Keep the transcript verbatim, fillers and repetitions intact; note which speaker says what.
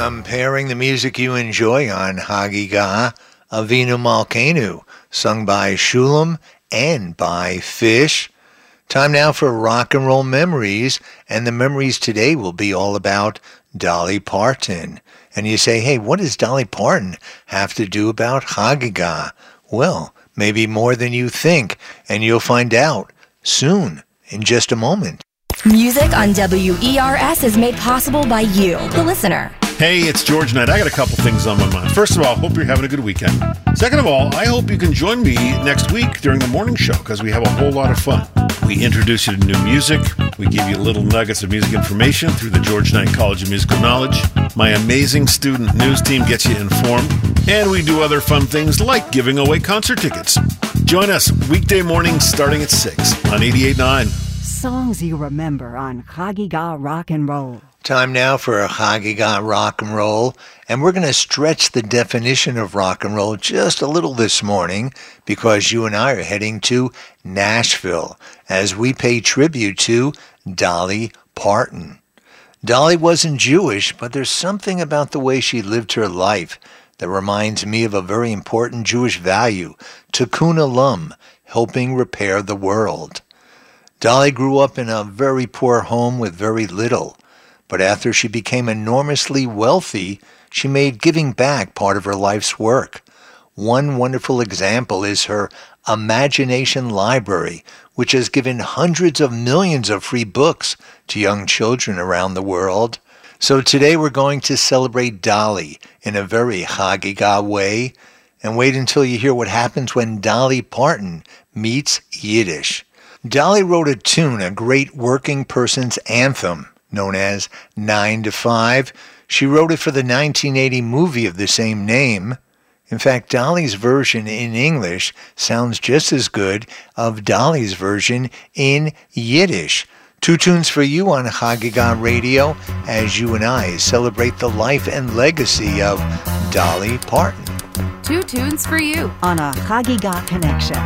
Speaker 1: Comparing the music you enjoy on Hagiga Avinu Malkeinu, sung by Shulam and by Fish. Time now for Rock and Roll Memories, and the memories today will be all about Dolly Parton. And you say, hey, what does Dolly Parton have to do about Hagiga? Well, maybe more than you think, and you'll find out soon, in just a moment.
Speaker 2: Music on W E R S is made possible by you, the listener.
Speaker 3: Hey, it's George Knight. I got a couple things on my mind. First of all, hope you're having a good weekend. Second of all, I hope you can join me next week during the morning show because we have a whole lot of fun. We introduce you to new music. We give you little nuggets of music information through the George Knight College of Musical Knowledge. My amazing student news team gets you informed. And we do other fun things like giving away concert tickets. Join us weekday mornings starting at six on eighty-eight point nine.
Speaker 4: Songs you remember on Hagiga Rock and Roll.
Speaker 1: Time now for a Hagiga Rock and Roll, and we're going to stretch the definition of rock and roll just a little this morning because you and I are heading to Nashville as we pay tribute to Dolly Parton. Dolly wasn't Jewish, but there's something about the way she lived her life that reminds me of a very important Jewish value, tikkun olam, helping repair the world. Dolly grew up in a very poor home with very little. But after she became enormously wealthy, she made giving back part of her life's work. One wonderful example is her Imagination Library, which has given hundreds of millions of free books to young children around the world. So today we're going to celebrate Dolly in a very Hagiga way, and wait until you hear what happens when Dolly Parton meets Yiddish. Dolly wrote a tune, a great working person's anthem, known as nine to five. She wrote it for the nineteen eighty movie of the same name. In fact, Dolly's version in English sounds just as good of Dolly's version in Yiddish. Two tunes for you on Hagiga Radio as you and I celebrate the life and legacy of Dolly Parton.
Speaker 4: Two tunes for you on a Hagiga Connection.